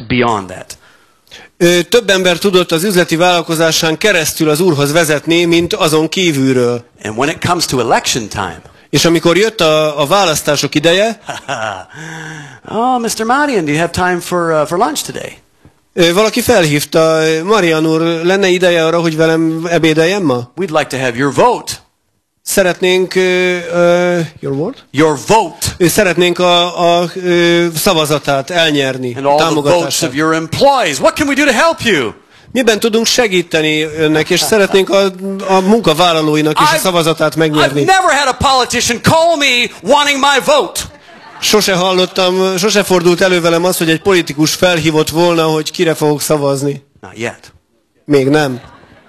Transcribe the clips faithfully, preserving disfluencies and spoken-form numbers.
beyond that. Ö, több ember tudott az üzleti vállalkozásán keresztül az Úrhoz vezetni, mint azon kívülről. And when it comes to election time, És amikor jött a, a választások ideje, oh, mister Marian, do you have time for uh, for lunch today? ö, valaki felhívta, Marian úr, lenne ideje arra, hogy velem ebédeljen ma? We'd like to have your vote. Szeretnénk, ö, ö, your what? Your vote. Ö, Szeretnénk a, a ö, szavazatát elnyerni, And all the votes támogatását. of your employees. What can we do to help you? Miben tudunk segíteni önnek, és szeretnénk a, a munkavállalóinak is a szavazatát I've megnyerni. never had a politician call me wanting my vote. Sose hallottam, sose fordult elő velem az, hogy egy politikus felhívott volna, hogy kire fogok szavazni. Not yet. Még nem.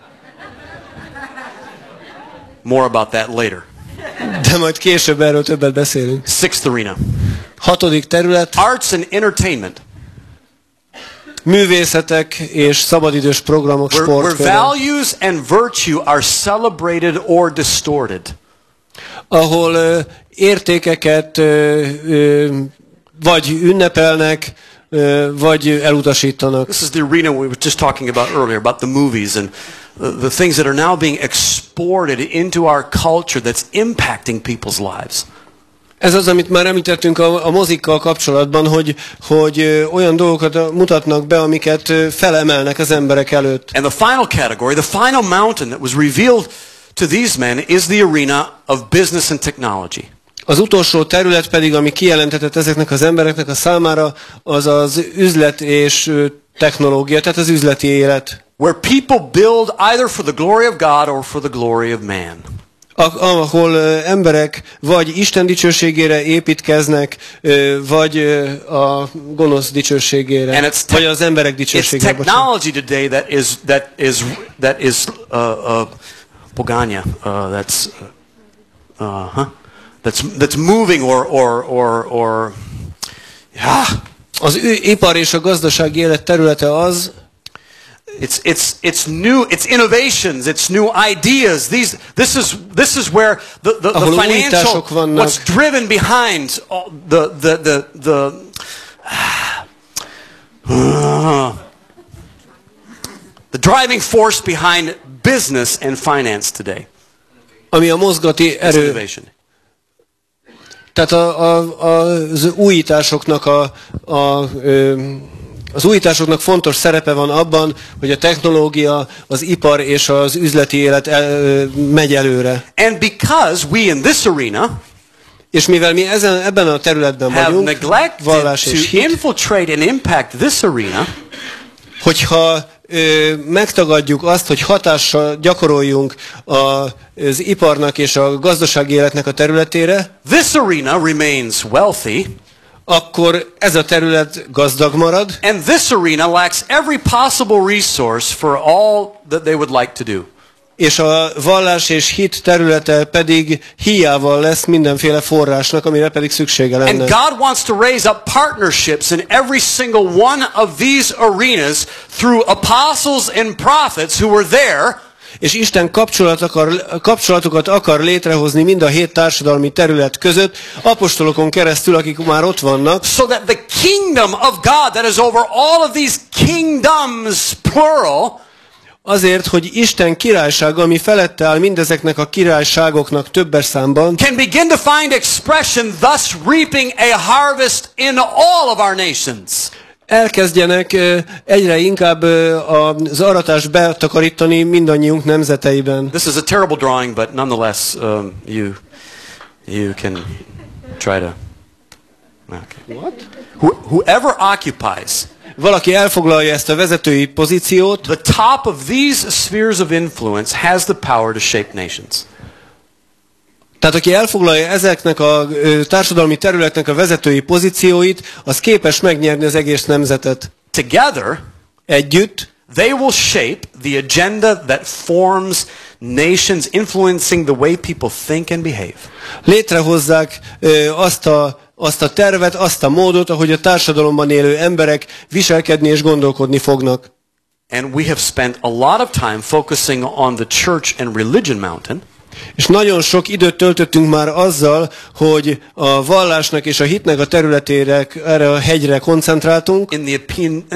More about that later. De majd később erről többet beszélünk. Sixth arena. Hatodik terület. Arts and entertainment. Művészetek és szabadidős programok, Where, sport. where values and virtue are celebrated or distorted. Ahol ö, értékeket ö, ö, vagy ünnepelnek, ö, vagy elutasítanak. This is the arena we were just talking about earlier, about the movies and the, the things that are now being exported into our culture that's impacting people's lives. Ez az, amit már említettünk a, a mozikkal kapcsolatban, hogy, hogy ö, olyan dolgokat mutatnak be, amiket ö, felemelnek az emberek előtt. And the final category, the final mountain that was revealed to these men is the arena of business and technology. Az utolsó terület pedig, ami kijelentetett ezeknek az embereknek a számára, az az üzlet és ö, technológia, tehát az üzleti élet. Where people build either for the glory of God or for the glory of man. Ahol ö, emberek vagy Isten dicsőségére építkeznek, ö, vagy ö, a gonosz dicsőségére, And it's te- vagy az emberek It's dicsőségére. bocsánat. technology today that is that is that is uh, uh, pogania. Uh, that's uh, uh, huh? That's that's moving or or or or yeah. Az ő ipar és a gazdasági élet területe az, It's it's it's new. It's innovations. It's new ideas. These this is this is where the the, the Ahol financial újítások vannak. what's driven behind all the the the the. The driving force behind business and finance today. ami a mozgati It's erő. innovation. Tehát a, a, az újításoknak a, a, ö, az újításoknak fontos szerepe van abban, hogy a technológia, az ipar és az üzleti élet el, megy előre. And because we in this arena És mivel mi ezen, ebben a területben have vagyunk, neglected vallás és to hit, infiltrate and impact this arena, hogyha ö, megtagadjuk azt, hogy hatással gyakoroljunk a, az iparnak és a gazdasági életnek a területére, this arena remains wealthy, akkor ez a terület gazdag marad, and this arena lacks every possible resource for all that they would like to do. és a vallás és hit területe pedig hiával lesz mindenféle forrásnak, amire pedig szüksége And lenne. God wants to raise up partnerships in every single one of these arenas through apostles and prophets who were there. És Isten kapcsolat akar, kapcsolatokat akar létrehozni mind a hét társadalmi terület között, apostolokon keresztül, akik már ott vannak, So that the kingdom of God that is over all of these kingdoms, plural, azért, hogy Isten királysága, ami felette áll mindezeknek a királyságoknak többes számban, can begin to find expression, thus reaping a harvest in all of our nations. elkezdjenek ö, egyre inkább ö, az aratást betakarítani mindannyiunk nemzeteiben. This is a terrible drawing, but nonetheless, um, you you can try to. Okay. What? Who, whoever occupies Valaki elfoglalja ezt a vezetői pozíciót, the top of these spheres of influence has the power to shape nations. tehát aki elfoglalja ezeknek a ö, társadalmi területnek a vezetői pozícióit, az képes megnyerni az egész nemzetet. Together, Együtt they will shape the agenda that forms nations, influencing the way people think and behave. létrehozzák ö, azt a azt a tervet, azt a módot, ahogy a társadalomban élő emberek viselkedni és gondolkodni fognak. And we have spent a lot of time focusing on the church and religion mountain. És nagyon sok időt töltöttünk már azzal, hogy a vallásnak és a hitnek a területére, erre a hegyre koncentráltunk. In the opinion